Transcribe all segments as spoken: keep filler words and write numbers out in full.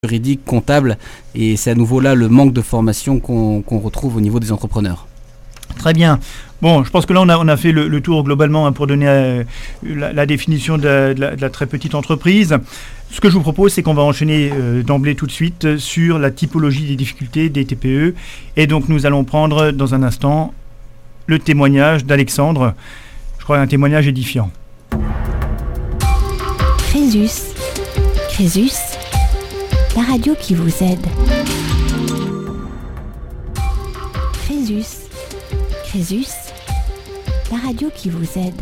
juridique, comptable, et c'est à nouveau là le manque de formation qu'on, qu'on retrouve au niveau des entrepreneurs. Très bien. Bon, je pense que là, on a, on a fait le, le tour globalement hein, pour donner euh, la, la définition de la, de, la, de la très petite entreprise. Ce que je vous propose, c'est qu'on va enchaîner euh, d'emblée tout de suite sur la typologie des difficultés des T P E. Et donc, nous allons prendre dans un instant le témoignage d'Alexandre. Je crois un témoignage édifiant. Crésus. Crésus, la radio qui vous aide. Crésus. Crésus, la radio qui vous aide.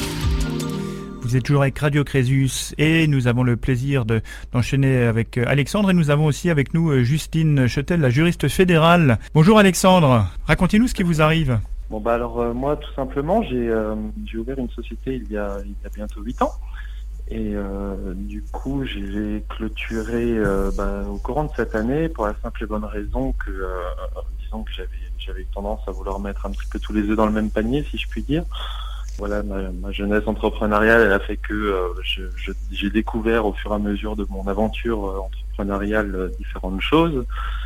Vous êtes toujours avec Radio Crésus et nous avons le plaisir de, d'enchaîner avec Alexandre et nous avons aussi avec nous Justine Chetel, la juriste fédérale. Bonjour Alexandre, racontez-nous ce qui vous arrive. Bon bah alors euh, moi tout simplement j'ai, euh, j'ai ouvert une société il y a, il y a bientôt huit ans et euh, du coup j'ai clôturé euh, bah, au courant de cette année pour la simple et bonne raison que euh, disons que j'avais, j'avais eu tendance à vouloir mettre un petit peu tous les œufs dans le même panier si je puis dire. Voilà, ma, ma jeunesse entrepreneuriale, elle a fait que euh, je, je, j'ai découvert au fur et à mesure de mon aventure euh, entrepreneuriale euh, différentes choses.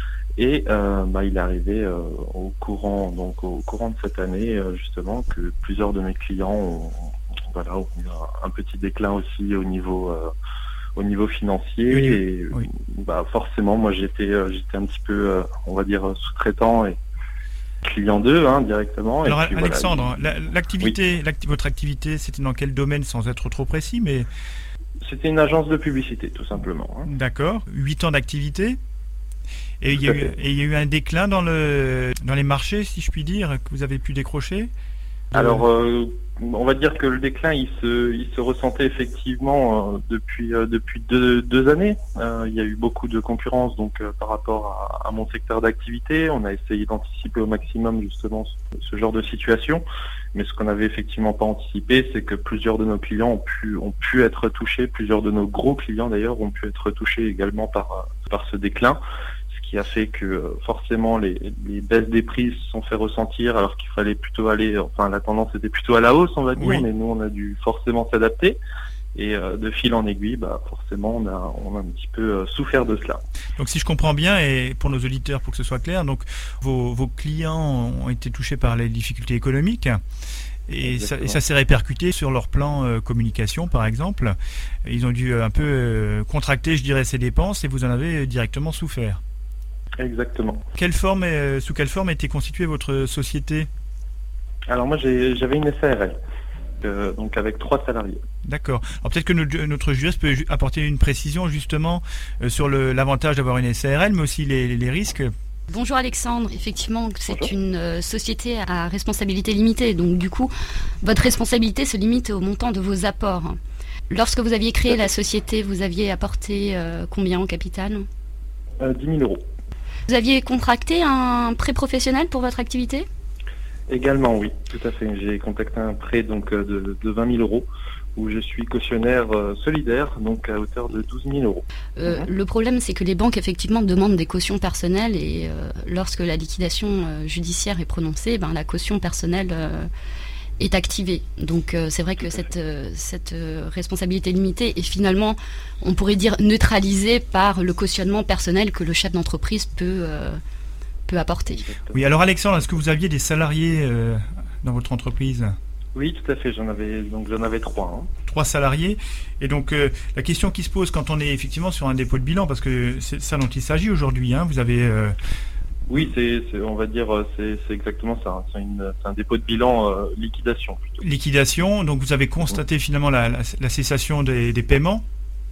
Et euh, bah, il est arrivé euh, au courant, donc au courant de cette année euh, justement, que plusieurs de mes clients ont, voilà, ont eu un, un petit déclin aussi au niveau, euh, au niveau financier. Oui, et oui. Bah, forcément, moi j'étais, euh, j'étais un petit peu, euh, on va dire, sous-traitant et client d'eux hein, directement. Alors et puis, Alexandre, voilà, la, l'activité, oui. l'acti- votre activité, c'était dans quel domaine sans être trop précis, mais c'était une agence de publicité tout simplement. Hein. D'accord, huit ans d'activité. Et il y a eu, et il y a eu un déclin dans le dans les marchés, si je puis dire, que vous avez pu décrocher. De... Alors, euh, on va dire que le déclin, il se, il se ressentait effectivement euh, depuis euh, depuis deux, deux années. Euh, il y a eu beaucoup de concurrence, donc euh, par rapport à, à mon secteur d'activité, on a essayé d'anticiper au maximum justement ce, ce genre de situation. Mais ce qu'on n'avait effectivement pas anticipé, c'est que plusieurs de nos clients ont pu ont pu être touchés, plusieurs de nos gros clients d'ailleurs ont pu être touchés également par par ce déclin. Qui a fait que forcément les, les baisses des prix se sont fait ressentir alors qu'il fallait plutôt aller, enfin la tendance était plutôt à la hausse on va dire, oui. Mais nous on a dû forcément s'adapter et euh, de fil en aiguille, bah forcément on a, on a un petit peu euh, souffert de cela. Donc si je comprends bien, et pour nos auditeurs pour que ce soit clair, donc vos, vos clients ont été touchés par les difficultés économiques. Et ça, et ça s'est répercuté sur leur plan euh, communication, par exemple. Ils ont dû un peu euh, contracter, je dirais, ces dépenses et vous en avez directement souffert. Exactement. Quelle forme, euh, sous quelle forme était constituée votre société ? Alors moi j'ai, j'avais une S A R L, euh, donc avec trois salariés. D'accord. Alors peut-être que notre, notre juriste peut apporter une précision justement euh, sur le, l'avantage d'avoir une S A R L, mais aussi les, les risques. Bonjour Alexandre, effectivement c'est Bonjour. une euh, société à responsabilité limitée, donc du coup votre responsabilité se limite au montant de vos apports. Lorsque vous aviez créé la société, vous aviez apporté euh, combien en capital ? euh, dix mille euros. Vous aviez contracté un prêt professionnel pour votre activité ? Également, oui, tout à fait. J'ai contacté un prêt donc de, de vingt mille euros où je suis cautionnaire euh, solidaire, donc à hauteur de douze mille euros. Euh, mmh. Le problème, c'est que les banques, effectivement, demandent des cautions personnelles et euh, lorsque la liquidation euh, judiciaire est prononcée, ben, la caution personnelle euh, est activée. Donc euh, c'est vrai que cette, euh, cette euh, responsabilité limitée est finalement, on pourrait dire, neutralisée par le cautionnement personnel que le chef d'entreprise peut, euh, peut apporter. Oui, alors Alexandre, est-ce que vous aviez des salariés euh, dans votre entreprise ? Oui, tout à fait, j'en avais, donc j'en avais trois. Hein. Trois salariés. Et donc euh, la question qui se pose quand on est effectivement sur un dépôt de bilan, parce que c'est ça dont il s'agit aujourd'hui, hein, vous avez... Euh, Oui, c'est, c'est, on va dire, c'est, c'est exactement ça. C'est, une, c'est un dépôt de bilan euh, liquidation. Plutôt. Liquidation, donc vous avez constaté finalement la, la, la cessation des, des paiements ?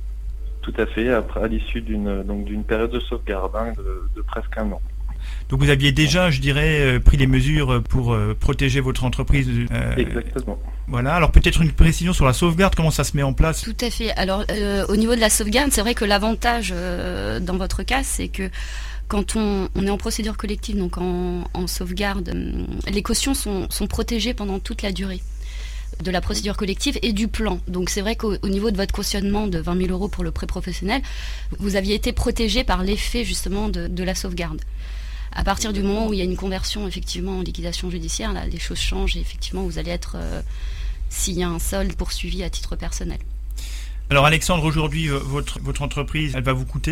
Tout à fait, après, à l'issue d'une, donc, d'une période de sauvegarde hein, de, de presque un an. Donc vous aviez déjà, je dirais, pris les mesures pour euh, protéger votre entreprise. Euh, Exactement. Voilà, alors peut-être une précision sur la sauvegarde, comment ça se met en place ? Tout à fait. Alors euh, au niveau de la sauvegarde, c'est vrai que l'avantage euh, dans votre cas, c'est que quand on, on est en procédure collective, donc en, en sauvegarde, les cautions sont, sont protégées pendant toute la durée de la procédure collective et du plan. Donc c'est vrai qu'au au niveau de votre cautionnement de vingt mille euros pour le prêt professionnel, vous aviez été protégé par l'effet justement de, de la sauvegarde. À partir du moment où il y a une conversion effectivement en liquidation judiciaire, là, les choses changent et effectivement vous allez être, euh, s'il y a un solde, poursuivi à titre personnel. Alors Alexandre, aujourd'hui, votre, votre entreprise, elle va vous coûter ?